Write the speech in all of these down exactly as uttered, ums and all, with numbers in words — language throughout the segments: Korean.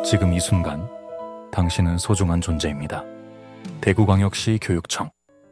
지금 이 순간 당신은 소중한 존재입니다. 대구광역시 교육청.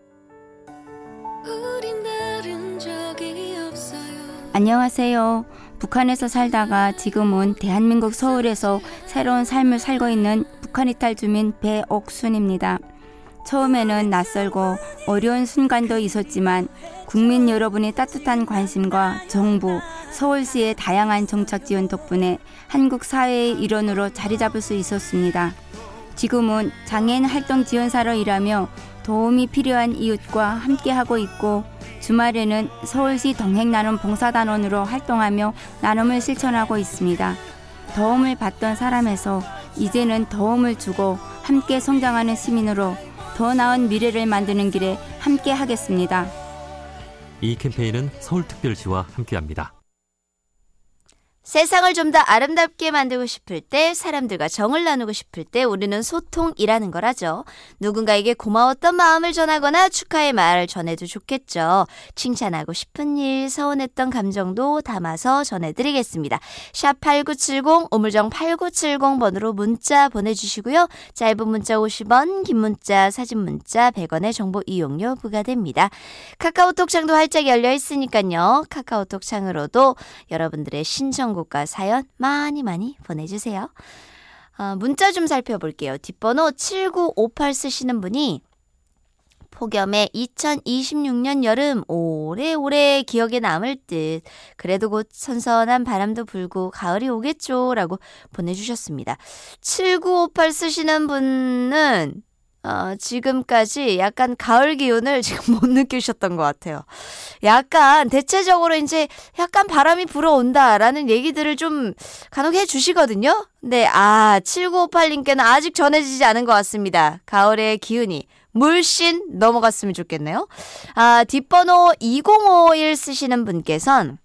안녕하세요. 북한에서 살다가 지금은 대한민국 서울에서 새로운 삶을 살고 있는 북한 이탈 주민 배옥순입니다. 처음에는 낯설고 어려운 순간도 있었지만 국민 여러분의 따뜻한 관심과 정부, 서울시의 다양한 정책 지원 덕분에 한국 사회의 일원으로 자리 잡을 수 있었습니다. 지금은 장애인 활동 지원사로 일하며 도움이 필요한 이웃과 함께하고 있고 주말에는 서울시 동행나눔 봉사단원으로 활동하며 나눔을 실천하고 있습니다. 도움을 받던 사람에서 이제는 도움을 주고 함께 성장하는 시민으로 더 나은 미래를 만드는 길에 함께 하겠습니다. 이 캠페인은 서울특별시와 함께합니다. 세상을 좀 더 아름답게 만들고 싶을 때, 사람들과 정을 나누고 싶을 때 우리는 소통이라는 걸 하죠. 누군가에게 고마웠던 마음을 전하거나 축하의 말을 전해도 좋겠죠. 칭찬하고 싶은 일, 서운했던 감정도 담아서 전해드리겠습니다. 샵 팔구칠공, 우물정 팔구칠공 번으로 문자 보내주시고요. 짧은 문자 오십 원, 긴 문자, 사진 문자 백 원의 정보 이용료 부과됩니다. 카카오톡 창도 활짝 열려 있으니까요. 카카오톡 창으로도 여러분들의 신청 곡과 사연 많이 많이 보내주세요. 어, 문자 좀 살펴볼게요. 뒷번호 칠구오팔 쓰시는 분이 폭염에 이천이십육 년 여름 오래오래 기억에 남을 듯 그래도 곧 선선한 바람도 불고 가을이 오겠죠 라고 보내주셨습니다. 칠구오팔 쓰시는 분은 어, 지금까지 약간 가을 기운을 지금 못 느끼셨던 것 같아요. 약간 대체적으로 이제 약간 바람이 불어온다라는 얘기들을 좀 간혹 해주시거든요. 근데 아 칠구오팔 님께는 아직 전해지지 않은 것 같습니다. 가을의 기운이 물씬 넘어갔으면 좋겠네요. 아 뒷번호 이공오일 쓰시는 분께서는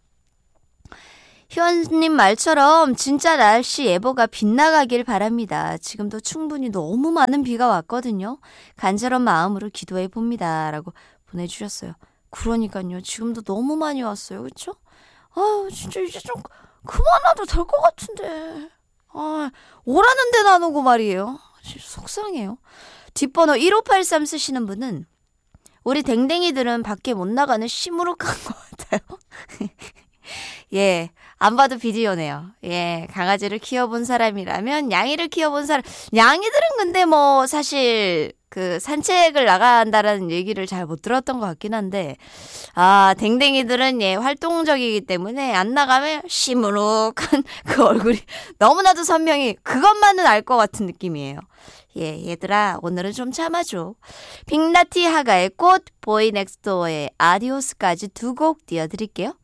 희원님 말처럼 진짜 날씨 예보가 빗나가길 바랍니다. 지금도 충분히 너무 많은 비가 왔거든요. 간절한 마음으로 기도해 봅니다. 라고 보내주셨어요. 그러니까요. 지금도 너무 많이 왔어요. 그렇죠? 아 진짜 이제 좀 그만 와도 될 것 같은데. 아 오라는 데는 안 오고 말이에요. 진짜 속상해요. 뒷번호 일오팔삼 쓰시는 분은 우리 댕댕이들은 밖에 못 나가는 시무룩한 것 같아요. 예, 안 봐도 비디오네요. 예, 강아지를 키워본 사람이라면 양이를 키워본 사람, 양이들은 근데 뭐 사실 그 산책을 나간다라는 얘기를 잘 못 들었던 것 같긴 한데, 아, 댕댕이들은 예, 활동적이기 때문에 안 나가면 시무룩한 그 얼굴이 너무나도 선명히 그것만은 알 것 같은 느낌이에요. 예, 얘들아, 오늘은 좀 참아줘. 빅나티 하가의 꽃, 보이 넥스트도어의 아디오스까지 두 곡 띄워드릴게요.